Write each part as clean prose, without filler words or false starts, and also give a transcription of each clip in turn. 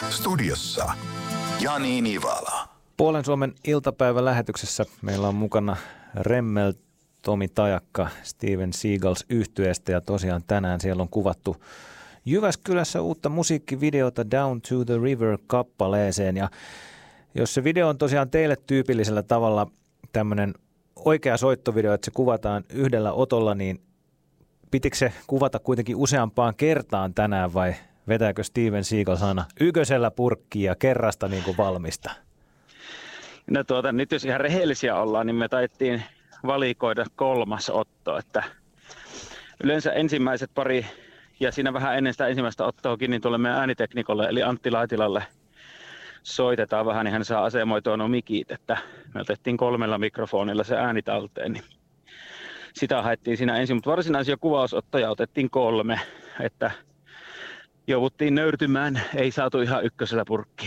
Studiossa Jani Nivala. Puolen Suomen iltapäivälähetyksessä meillä on mukana Remmel, Tomi Tajakka, Steven Seagals -yhtyeestä ja tosiaan tänään siellä on kuvattu Jyväskylässä uutta musiikkivideota Down to the River-kappaleeseen. Ja jos se video on tosiaan teille tyypillisellä tavalla tämmöinen oikea soittovideo, että se kuvataan yhdellä otolla, niin pitikö se kuvata kuitenkin useampaan kertaan tänään vai vetääkö Steven Seagals aina yköisellä purkkiin ja kerrasta niin kuin valmista? No nyt jos ihan rehellisiä ollaan, niin me taittiin valikoida 3. otto. Että yleensä ensimmäiset pari ja siinä vähän ennen sitä ensimmäistä ottoakin, niin tuolle meidän ääniteknikolle eli Antti Laitilalle soitetaan vähän, niin hän saa asemoitua nuo mikit, että me otettiin 3 mikrofonilla se ääni talteen, niin sitä haettiin siinä ensin, mutta varsinaisia kuvausottoja otettiin 3, että jouduttiin nöyrtymään, ei saatu ihan ykkösellä purkkiin.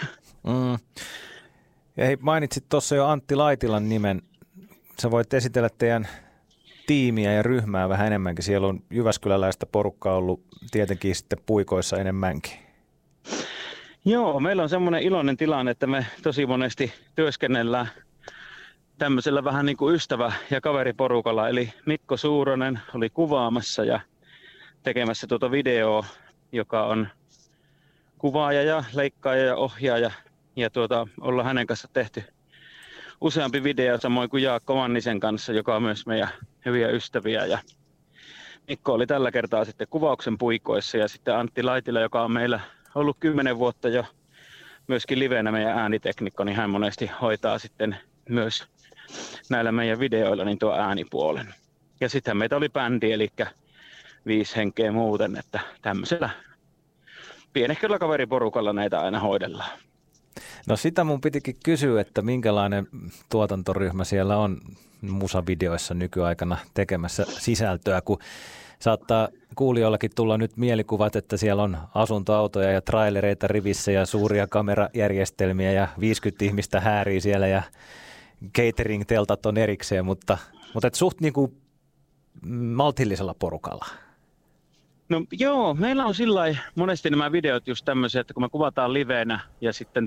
Ja hei, mainitsit tuossa jo Antti Laitilan nimen. Sä voit esitellä teidän tiimiä ja ryhmää vähän enemmänkin. Siellä on jyväskyläläistä porukkaa ollut tietenkin sitten puikoissa enemmänkin. Joo, meillä on semmoinen iloinen tilanne, että me tosi monesti työskennellään tämmöisellä vähän niin kuin ystävä- ja kaveriporukalla. Eli Mikko Suuronen oli kuvaamassa ja tekemässä tuota videoa, joka on kuvaaja ja leikkaaja ja ohjaaja. Ja ollaan hänen kanssa tehty useampi video, samoin kuin Jaakko Mannisen kanssa, joka on myös meidän hyviä ystäviä. Ja Mikko oli tällä kertaa sitten kuvauksen puikoissa ja sitten Antti Laitila, joka on meillä ollut 10 vuotta jo myöskin livenä meidän ääniteknikko, niin hän monesti hoitaa sitten myös näillä meidän videoilla niin tuo äänipuolen. Ja sitten meitä oli bändi, eli 5 henkeä muuten, että tämmöisellä pienehköllä kaveriporukalla näitä aina hoidellaan. No sitä mun pitikin kysyä, että minkälainen tuotantoryhmä siellä on musavideoissa nykyaikana tekemässä sisältöä, kun saattaa kuulijoillakin tulla nyt mielikuvat, että siellä on asuntoautoja ja trailereita rivissä ja suuria kamerajärjestelmiä ja 50 ihmistä häärii siellä ja catering-teltat on erikseen, mutta et suht niin kuin maltillisella porukalla. No joo, meillä on sillai monesti nämä videot just tämmöisiä, että kun me kuvataan livenä ja sitten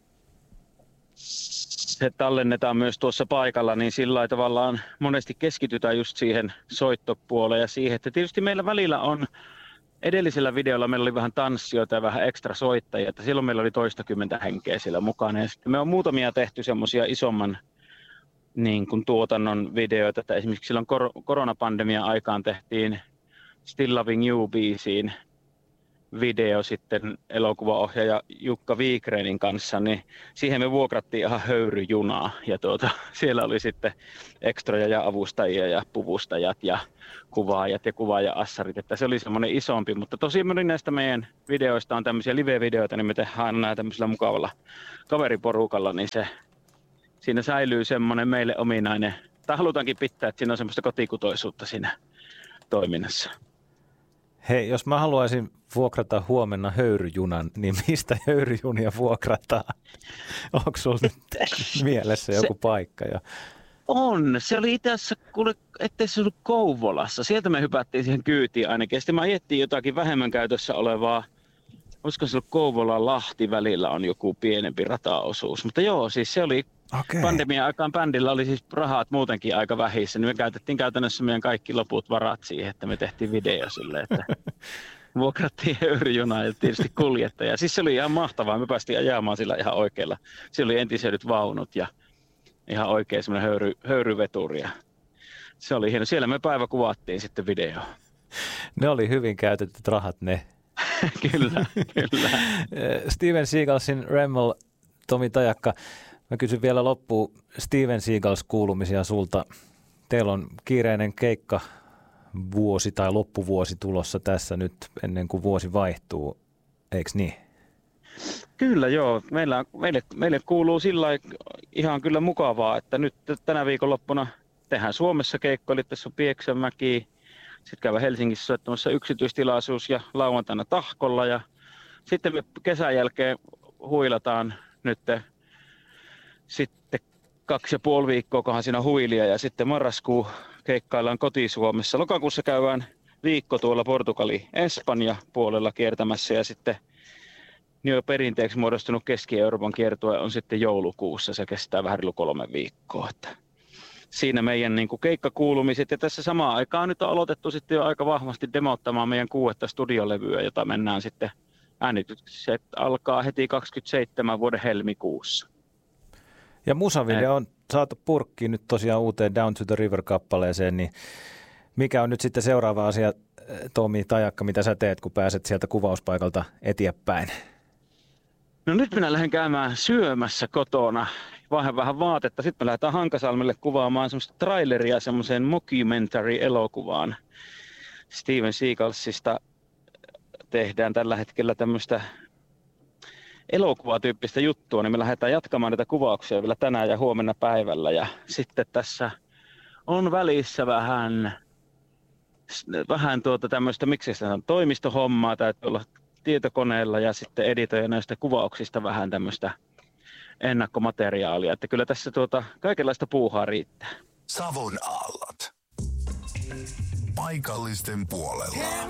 se tallennetaan myös tuossa paikalla, niin sillai tavallaan monesti keskitytään just siihen soittopuoleen ja siihen, että tietysti meillä välillä on, edellisellä videolla meillä oli vähän tanssijoita ja vähän ekstra soittajia, että silloin meillä oli toistakymmentä henkeä siellä mukana ja sitten me on muutamia tehty semmoisia isomman niin kuin tuotannon videoita, että esimerkiksi silloin koronapandemian aikaan tehtiin Still Loving You-biisiin video sitten elokuvaohjaaja Jukka Viikrenin kanssa, niin siihen me vuokrattiin ihan höyryjunaa ja siellä oli sitten ekstroja ja avustajia ja puvustajat ja kuvaajat ja kuvaaja-assarit, että se oli semmoinen isompi, mutta tosi moni näistä meidän videoista on tämmöisiä live-videoita, niin me tehdään aina tämmöisellä mukavalla kaveriporukalla, niin siinä säilyy semmoinen meille ominainen, tai halutaankin pitää, että siinä on semmoista kotikutoisuutta siinä toiminnassa. Hei, jos mä haluaisin vuokrata huomenna höyryjunan, niin mistä höyryjunia vuokrataan? Onko sulla nyt mielessä joku paikka? On. Se oli itse asiassa, ettei se ollut Kouvolassa. Sieltä me hypättiin siihen kyytiin ainakin. Sitten me ajettiin jotakin vähemmän käytössä olevaa. Olisiko se ollut Kouvola-Lahti välillä on joku pienempi rataosuus. Mutta joo, siis se oli pandemian aikaan bändillä oli siis rahat muutenkin aika vähissä. Niin me käytettiin käytännössä meidän kaikki loput varat siihen, että me tehtiin video silleen, että vuokrattiin höyryjunaa ja tietysti kuljettaja. Siis se oli ihan mahtavaa. Me päästiin ajamaan sillä ihan oikealla. Siellä oli entisöidyt vaunut ja ihan oikein semmoinen höyryveturi. Se oli hieno. Siellä me päivä kuvattiin sitten video. Ne oli hyvin käytetyt rahat ne. Kyllä. Steven Seagalsin Remmel, Tomi Tajakka. Mä kysyn vielä loppuun Steven Seagals-kuulumisia sulta. Teillä on kiireinen keikka vuosi tai loppuvuosi tulossa tässä nyt ennen kuin vuosi vaihtuu, eikö niin? Kyllä joo. Meille kuuluu sillä ihan kyllä mukavaa, että nyt tänä viikonloppuna tehdään Suomessa keikko, eli tässä on Pieksämäki. Sitten käydään Helsingissä soittamassa yksityistilaisuus ja lauantaina Tahkolla. Ja sitten me kesän jälkeen huilataan nyt sitten 2,5 viikkoa, kohan siinä huilia. Ja sitten marraskuu keikkaillaan koti-Suomessa. Lokakuussa käydään viikko tuolla Portugali, Espanja puolella kiertämässä. Ja sitten niin jo perinteeksi muodostunut Keski-Euroopan kiertue on sitten joulukuussa. Se kestää vähän reilu 3 viikkoa. Että siinä meidän niin kuin keikkakuulumiset, ja tässä samaan aikaan nyt on aloitettu sitten jo aika vahvasti demottamaan meidän 6. studiolevyä, jota mennään sitten äänitykset alkaa heti 27 vuoden helmikuussa. Ja musavideo on saatu purkkiin nyt tosiaan uuteen Down to the River-kappaleeseen, niin mikä on nyt sitten seuraava asia, Tomi Tajakka, mitä sä teet, kun pääset sieltä kuvauspaikalta eteenpäin? No nyt minä lähden käymään syömässä kotona, vähän vaatetta. Sitten me lähdetään Hankasalmelle kuvaamaan semmoista traileria semmoiseen mockumentary-elokuvaan. Steven Seagalsista tehdään tällä hetkellä tämmöistä elokuvatyyppistä juttua, niin me lähdetään jatkamaan näitä kuvauksia vielä tänään ja huomenna päivällä. Ja sitten tässä on välissä vähän tämmöistä, miksi se on toimistohommaa, täytyy olla tietokoneella ja sitten editoida näistä kuvauksista vähän tämmöistä ennakkomateriaalia. Että kyllä tässä kaikenlaista puuhaa riittää. Savon aallot. Paikallisten puolella.